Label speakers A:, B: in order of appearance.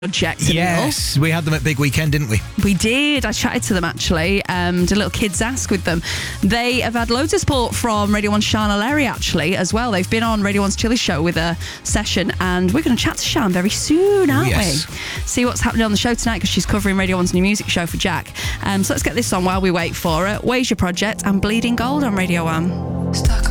A: project.
B: Yes, we had them at Big Weekend, didn't we?
A: We did. I chatted to them actually. Did a little kids ask with them. They have had loads of support from Radio 1's Sian O'Leary actually as well. They've been on Radio 1's Chili Show with a session, and we're going to chat to Sian very soon, aren't we? See what's happening on the show tonight, because she's covering Radio 1's new music show for Jack. So let's get this on while we wait for it. Where's Your Project and Bleeding Gold on Radio 1.
C: Stuck